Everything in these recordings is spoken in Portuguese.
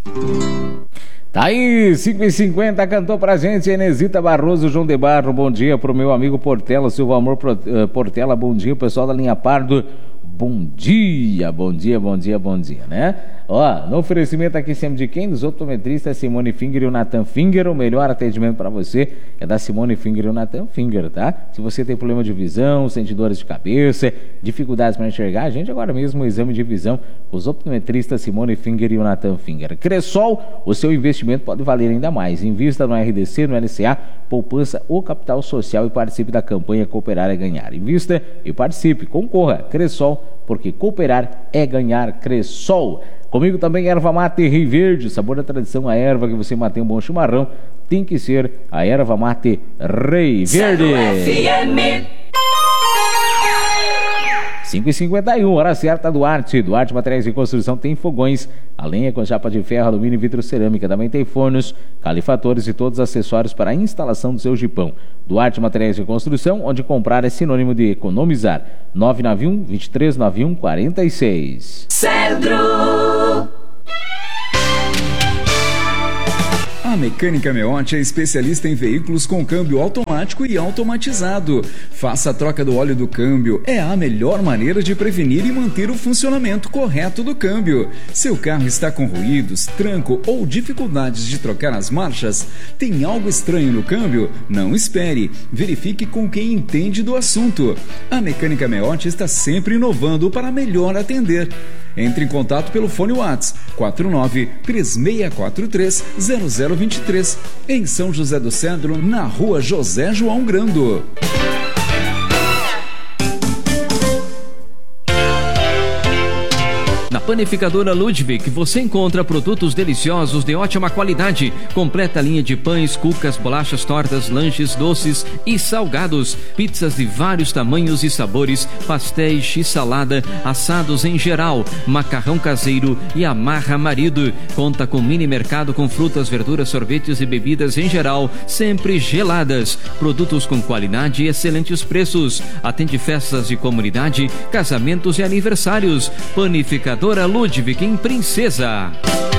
Tá aí, 5h50, cantou pra gente Enesita Barroso, João de Barro. Bom dia pro meu amigo Portela, Silva Amor Portela. Bom dia, pessoal da linha Pardo. Bom dia, bom dia, bom dia, bom dia, né? Ó, no oferecimento aqui sempre de quem? Dos optometristas Simone Finger e o Nathan Finger. O melhor atendimento para você é da Simone Finger e o Nathan Finger, tá? Se você tem problema de visão, sente dores de cabeça, dificuldades para enxergar, a gente agora mesmo o exame de visão, os optometristas Simone Finger e o Nathan Finger. Cressol, o seu investimento pode valer ainda mais. Invista no RDC, no LCA, poupança ou capital social e participe da campanha Cooperar é Ganhar. Invista e participe, concorra. Cressol, porque cooperar é ganhar. Cressol. Comigo também erva mate Rei Verde, sabor da tradição, a erva que você mantém um bom chimarrão, tem que ser a erva mate Rei Verde. 5h51, hora certa, Duarte Materiais de Construção tem fogões, a lenha com chapa de ferro, alumínio e vitrocerâmica, também tem fornos, califatores e todos os acessórios para a instalação do seu jipão. Duarte Materiais de Construção, onde comprar é sinônimo de economizar. 991-2391-46. Cedro! A Mecânica Meotti é especialista em veículos com câmbio automático e automatizado. Faça a troca do óleo do câmbio. É a melhor maneira de prevenir e manter o funcionamento correto do câmbio. Seu carro está com ruídos, tranco ou dificuldades de trocar as marchas? Tem algo estranho no câmbio? Não espere. Verifique com quem entende do assunto. A Mecânica Meotti está sempre inovando para melhor atender. Entre em contato pelo fone WhatsApp 49-3643-0023 em São José do Cedro, na rua José João Grando. Na Panificadora Ludwig você encontra produtos deliciosos de ótima qualidade, completa linha de pães, cucas, bolachas, tortas, lanches, doces e salgados, pizzas de vários tamanhos e sabores, pastéis e salada, assados em geral, macarrão caseiro e amarra marido. Conta com mini mercado com frutas, verduras, sorvetes e bebidas em geral, sempre geladas. Produtos com qualidade e excelentes preços. Atende festas de comunidade, casamentos e aniversários. Panificadora Ludwig em Princesa.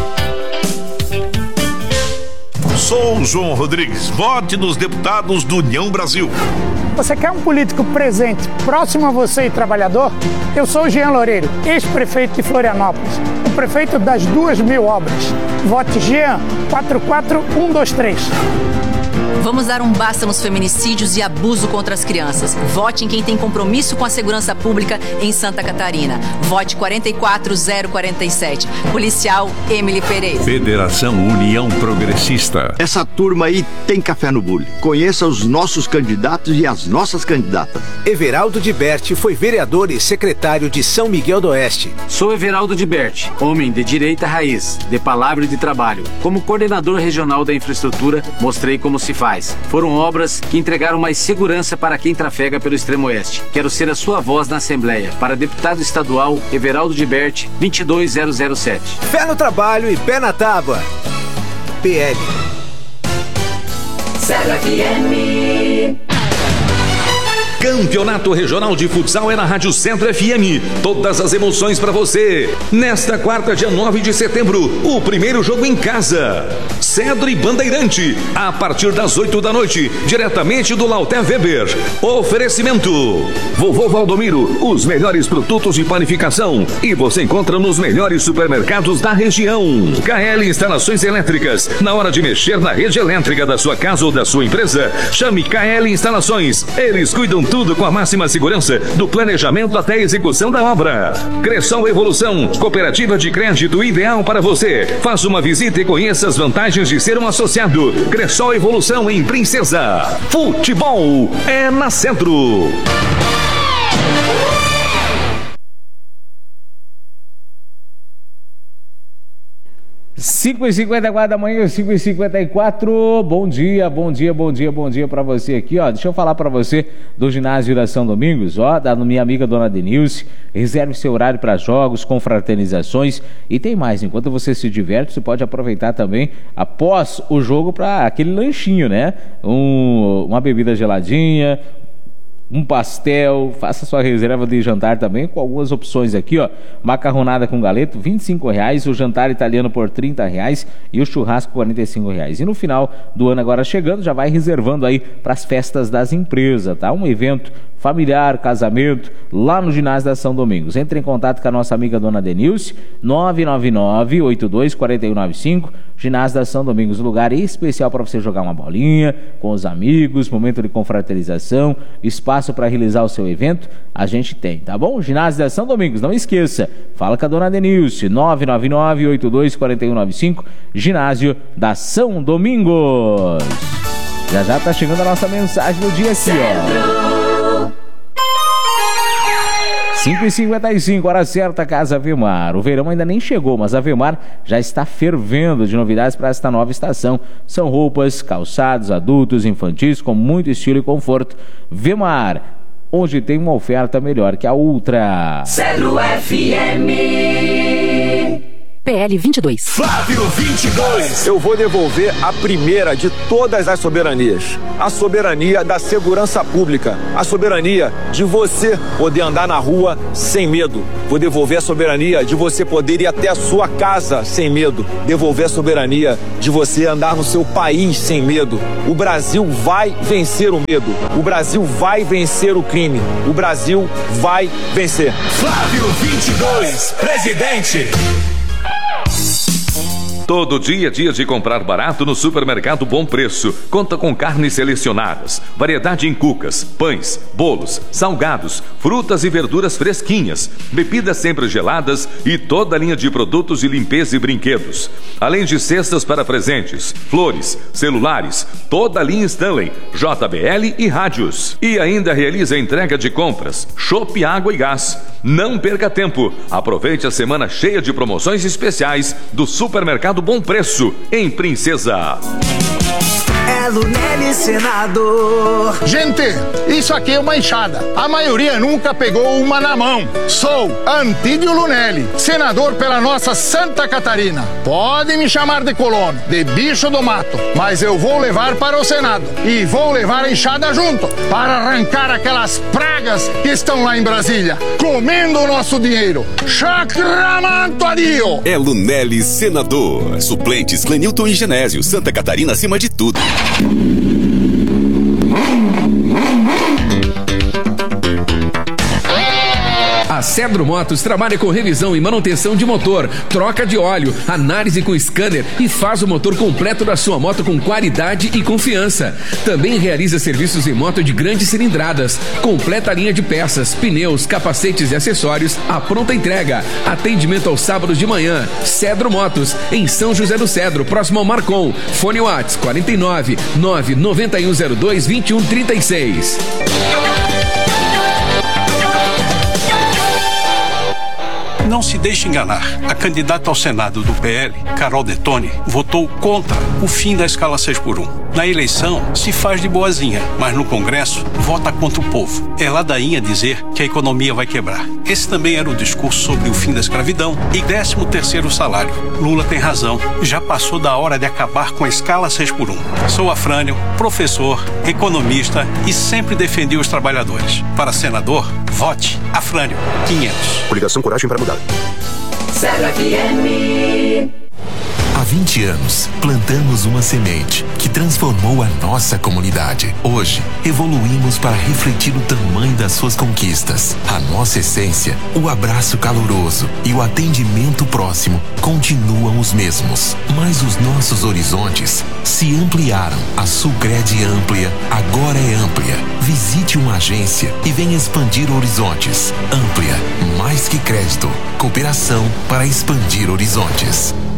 Sou João Rodrigues. Vote nos deputados do União Brasil. Você quer um político presente, próximo a você e trabalhador? Eu sou o Jean Loureiro, ex-prefeito de Florianópolis, o prefeito das 2.000 obras. Vote Jean 44123. Vamos dar um basta nos feminicídios e abuso contra as crianças. Vote em quem tem compromisso com a segurança pública em Santa Catarina. Vote 44047. Policial Emily Pereira. Federação União Progressista. Essa turma aí tem café no bule. Conheça os nossos candidatos e as nossas candidatas. Everaldo de Berti foi vereador e secretário de São Miguel do Oeste. Sou Everaldo de Berti, homem de direita raiz, de palavra e de trabalho. Como coordenador regional da infraestrutura, mostrei como se faz. Foram obras que entregaram mais segurança para quem trafega pelo extremo oeste. Quero ser a sua voz na Assembleia. Para deputado estadual, Everaldo de Berti, 22007. Fé no trabalho e pé na tábua. PL. Campeonato Regional de Futsal é na Rádio Centro FM. Todas as emoções para você. Nesta quarta, dia 9 de setembro, o primeiro jogo em casa. Cedro e Bandeirante, a partir das 8 da noite, diretamente do Lauter Weber. Oferecimento: Vovô Valdomiro, os melhores produtos de panificação. E você encontra nos melhores supermercados da região. KL Instalações Elétricas. Na hora de mexer na rede elétrica da sua casa ou da sua empresa, chame KL Instalações. Eles cuidam tudo com a máxima segurança, do planejamento até a execução da obra. Cressol Evolução, cooperativa de crédito ideal para você. Faça uma visita e conheça as vantagens de ser um associado. Cressol Evolução em Princesa. Futebol é na Centro. 5h54 da manhã, 5h54. Bom dia, bom dia, bom dia, bom dia pra você aqui, ó. Deixa eu falar pra você do ginásio da São Domingos, ó, da minha amiga Dona Denilce. Reserve seu horário para jogos, confraternizações e tem mais. Enquanto você se diverte, você pode aproveitar também após o jogo para aquele lanchinho, né? Uma bebida geladinha, um pastel, faça sua reserva de jantar também com algumas opções aqui, ó. Macarronada com galeto, R$25, o jantar italiano por R$30 e o churrasco R$45. E no final do ano agora chegando, já vai reservando aí para as festas das empresas, tá? Um evento familiar, casamento, lá no ginásio da São Domingos. Entre em contato com a nossa amiga dona Denilce, 999-82-4195, ginásio da São Domingos, lugar especial para você jogar uma bolinha com os amigos, momento de confraternização, espaço para realizar o seu evento, a gente tem, tá bom? Ginásio da São Domingos, não esqueça, fala com a dona Denilce, 999-82-4195, ginásio da São Domingos. Já tá chegando a nossa mensagem do dia aqui, ó. 5h55, hora certa, Casa Vemar. O verão ainda nem chegou, mas a Vemar já está fervendo de novidades para esta nova estação. São roupas, calçados, adultos, infantis, com muito estilo e conforto. Vemar, onde tem uma oferta melhor que a Ultra. Cedro FM. PL 22. Flávio 22. Eu vou devolver a primeira de todas as soberanias. A soberania da segurança pública. A soberania de você poder andar na rua sem medo. Vou devolver a soberania de você poder ir até a sua casa sem medo. Devolver a soberania de você andar no seu país sem medo. O Brasil vai vencer o medo. O Brasil vai vencer o crime. O Brasil vai vencer. Flávio 22, presidente. Todo dia é dia de comprar barato no Supermercado Bom Preço. Conta com carnes selecionadas, variedade em cucas, pães, bolos, salgados, frutas e verduras fresquinhas, bebidas sempre geladas e toda a linha de produtos de limpeza e brinquedos. Além de cestas para presentes, flores, celulares, toda a linha Stanley, JBL e rádios. E ainda realiza a entrega de compras, chopp, água e gás. Não perca tempo. Aproveite a semana cheia de promoções especiais do Supermercado Bom Preço, em Princesa. É Lunelli Senador. Gente, isso aqui é uma enxada. A maioria nunca pegou uma na mão. Sou Antídio Lunelli, senador pela nossa Santa Catarina. Pode me chamar de colono, de bicho do mato, mas eu vou levar para o Senado. E vou levar a enxada junto, para arrancar aquelas pragas que estão lá em Brasília, comendo o nosso dinheiro. Chacramanto adio! É Lunelli Senador. Suplentes Clenilton e Genésio. Santa Catarina acima de tudo. A Cedro Motos trabalha com revisão e manutenção de motor, troca de óleo, análise com scanner e faz o motor completo da sua moto com qualidade e confiança. Também realiza serviços em moto de grandes cilindradas, completa a linha de peças, pneus, capacetes e acessórios à pronta entrega. Atendimento aos sábados de manhã. Cedro Motos, em São José do Cedro, próximo ao Marcon. Fone WhatsApp 49 99102 2136. Não se deixe enganar. A candidata ao Senado do PL, Carol Detone, votou contra o fim da escala 6x1. Na eleição, se faz de boazinha, mas no Congresso, vota contra o povo. É ladainha dizer que a economia vai quebrar. Esse também era o discurso sobre o fim da escravidão e 13º salário. Lula tem razão. Já passou da hora de acabar com a escala 6x1. Sou Afrânio, professor, economista e sempre defendi os trabalhadores. Para senador, vote Afrânio 500. Coligação Coragem para Mudar. Cedro FM. Há 20 anos, plantamos uma semente que transformou a nossa comunidade. Hoje, evoluímos para refletir o tamanho das suas conquistas. A nossa essência, o abraço caloroso e o atendimento próximo continuam os mesmos. Mas os nossos horizontes se ampliaram. A Sulcred Amplia agora é amplia. Visite uma agência e venha expandir horizontes. Amplia, mais que crédito. Cooperação para expandir horizontes.